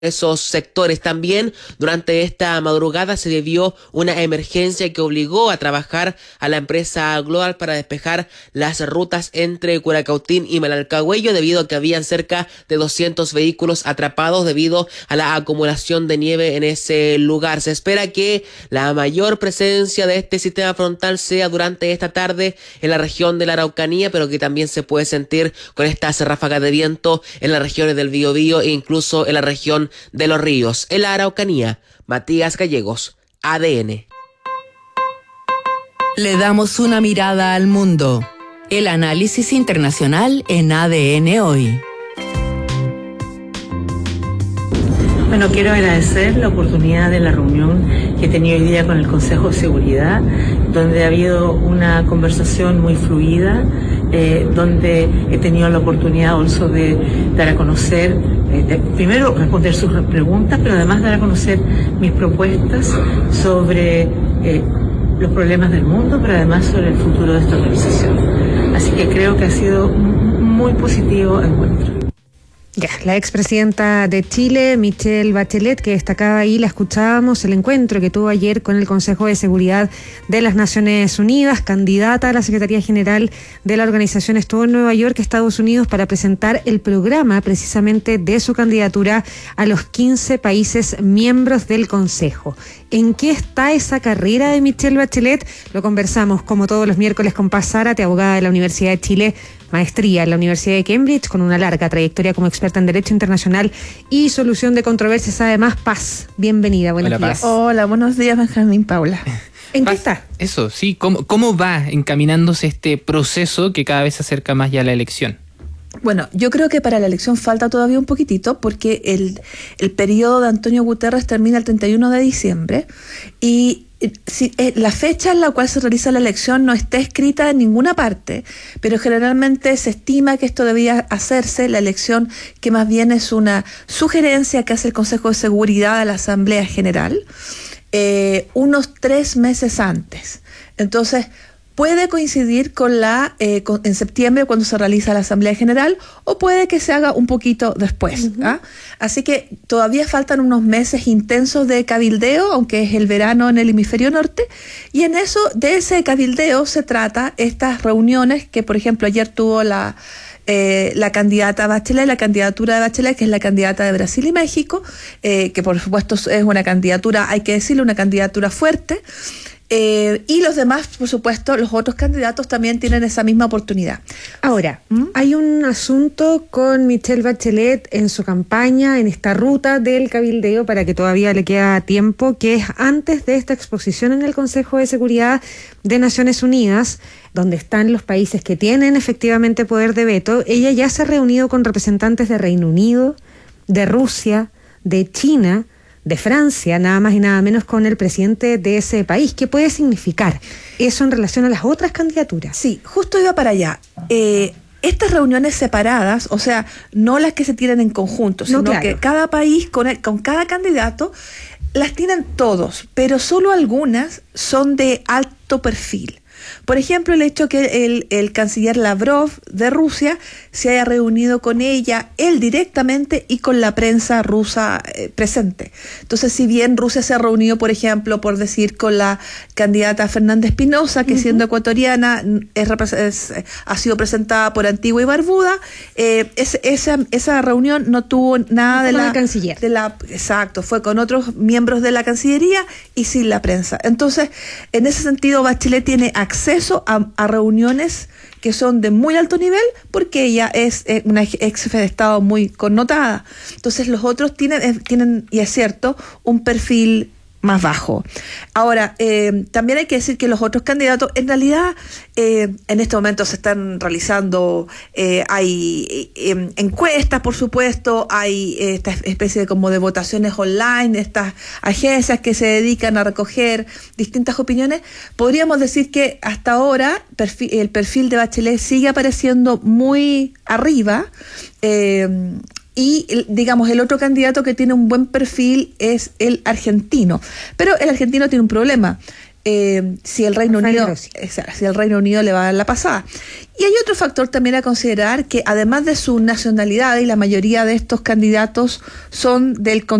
esos sectores. También durante esta madrugada se debió una emergencia que obligó a trabajar a la empresa Global para despejar las rutas entre Curacautín y Malalcahuello debido a que habían cerca de 200 vehículos atrapados debido a la acumulación de nieve en ese lugar. Se espera que la mayor presencia de este sistema frontal sea durante esta tarde en la región de la Araucanía, pero que también se puede sentir con estas ráfagas de viento en las regiones del Biobío e incluso en la región de Los Ríos. En la Araucanía, Matías Gallegos, ADN. Le damos una mirada al mundo. El análisis internacional en ADN hoy. Bueno, quiero agradecer la oportunidad de la reunión que he tenido hoy día con el Consejo de Seguridad, donde ha habido una conversación muy fluida, donde he tenido la oportunidad also de dar a conocer, primero responder sus preguntas, pero además dar a conocer mis propuestas sobre los problemas del mundo, pero además sobre el futuro de esta organización. Así que creo que ha sido un muy positivo encuentro. Ya, la expresidenta de Chile, Michelle Bachelet, que destacaba ahí, la escuchábamos, el encuentro que tuvo ayer con el Consejo de Seguridad de las Naciones Unidas, candidata a la Secretaría General de la organización, estuvo en Nueva York, Estados Unidos, para presentar el programa precisamente de su candidatura a los 15 países miembros del Consejo. ¿En qué está esa carrera de Michelle Bachelet? Lo conversamos como todos los miércoles con Paz Zárate, abogada de la Universidad de Chile, maestría en la Universidad de Cambridge, con una larga trayectoria como experta en Derecho Internacional y Solución de Controversias. Además, Paz, bienvenida, buenos días. Paz. Hola, buenos días, Benjamín, Paula. ¿En Paz, qué está? Eso, sí, ¿cómo va encaminándose este proceso que cada vez se acerca más ya a la elección? Bueno, yo creo que para la elección falta todavía un poquitito porque el periodo de Antonio Guterres termina el 31 de diciembre y la fecha en la cual se realiza la elección no está escrita en ninguna parte, pero generalmente se estima que esto debía hacerse, la elección, que más bien es una sugerencia que hace el Consejo de Seguridad a la Asamblea General, unos 3 meses antes. Entonces, puede coincidir con en septiembre cuando se realiza la Asamblea General o puede que se haga un poquito después. ¿Ah? Así que todavía faltan unos meses intensos de cabildeo, aunque es el verano en el hemisferio norte, y de ese cabildeo se trata estas reuniones que, por ejemplo, ayer tuvo la candidata Bachelet, la candidatura de Bachelet, que es la candidata de Brasil y México, que por supuesto es una candidatura, hay que decirlo, una candidatura fuerte. Y los demás, por supuesto, los otros candidatos también tienen esa misma oportunidad. Ahora, hay un asunto con Michelle Bachelet en su campaña, en esta ruta del cabildeo, para que todavía le queda tiempo, que es antes de esta exposición en el Consejo de Seguridad de Naciones Unidas, donde están los países que tienen efectivamente poder de veto. Ella ya se ha reunido con representantes de Reino Unido, de Rusia, de China, de Francia, nada más y nada menos, con el presidente de ese país. ¿Qué puede significar eso en relación a las otras candidaturas? Sí, justo iba para allá. Estas reuniones separadas, o sea, no las que se tienen en conjunto, sino que cada país con cada candidato las tienen todos, pero solo algunas son de alto perfil. Por ejemplo, el hecho que el canciller Lavrov de Rusia se haya reunido con ella, él directamente, y con la prensa rusa presente. Entonces, si bien Rusia se ha reunido, por ejemplo, por decir, con la candidata Fernanda Espinosa, que siendo ecuatoriana ha sido presentada por Antigua y Barbuda, esa reunión no tuvo nada de la canciller. Exacto, fue con otros miembros de la Cancillería y sin la prensa. Entonces, en ese sentido, Bachelet tiene acceso a reuniones que son de muy alto nivel porque ella es una ex jefe de Estado muy connotada. Entonces los otros tienen, y es cierto, un perfil más bajo. Ahora, también hay que decir que los otros candidatos, en realidad, en este momento se están realizando, hay encuestas, por supuesto, hay esta especie de como de votaciones online, estas agencias que se dedican a recoger distintas opiniones. Podríamos decir que hasta ahora el perfil de Bachelet sigue apareciendo muy arriba, y, digamos, el otro candidato que tiene un buen perfil es el argentino. Pero el argentino tiene un problema. si el Reino Unido le va a dar la pasada. Y hay otro factor también a considerar, que además de su nacionalidad, y la mayoría de estos candidatos son del